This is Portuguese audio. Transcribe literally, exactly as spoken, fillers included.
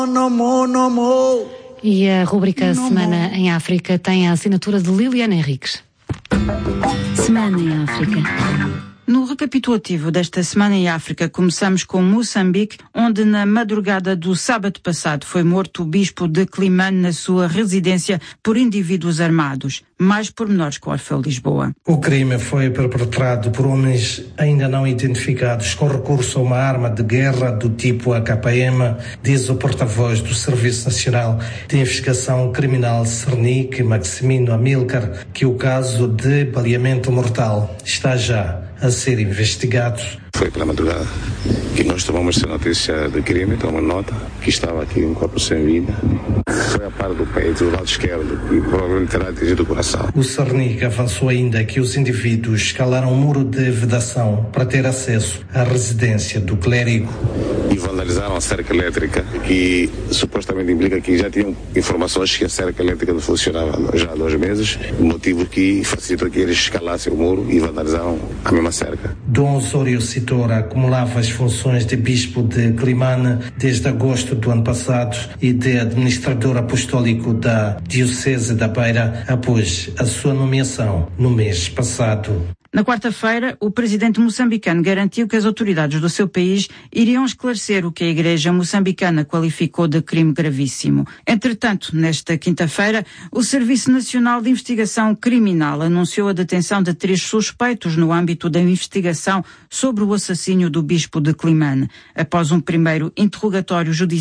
E a rubrica Semana em África tem a assinatura de Liliana Henriques. Semana em África. No recapitulativo desta Semana em África, começamos com Moçambique, onde na madrugada do sábado passado foi morto o bispo de Climane na sua residência por indivíduos armados. Mais pormenores com Orfeu Lisboa. O crime foi perpetrado por homens ainda não identificados com recurso a uma arma de guerra do tipo A K M, diz o porta-voz do Serviço Nacional de Investigação Criminal Cernic, Maximino Amílcar, que o caso de baleamento mortal está já a ser investigado. Foi pela madrugada que nós tomamos essa notícia de crime, tomamos nota que estava aqui um corpo sem vida. Foi a parte do peito, do lado esquerdo, e provavelmente terá atingido o coração. O Cernic avançou ainda que os indivíduos escalaram um muro de vedação para ter acesso à residência do clérigo. E vandalizaram a cerca elétrica, que supostamente implica que já tinham informações que a cerca elétrica não funcionava já há dois meses, motivo que facilitou que eles escalassem o muro e vandalizaram a mesma cerca. Dom Osório Citora acumulava as funções de bispo de Climane desde agosto do ano passado e de administrador apostólico da Diocese da Beira após a sua nomeação no mês passado. Na quarta-feira, o presidente moçambicano garantiu que as autoridades do seu país iriam esclarecer o que a Igreja moçambicana qualificou de crime gravíssimo. Entretanto, nesta quinta-feira, o Serviço Nacional de Investigação Criminal anunciou a detenção de três suspeitos no âmbito da investigação sobre o assassínio do bispo de Climane. Após um primeiro interrogatório judicial,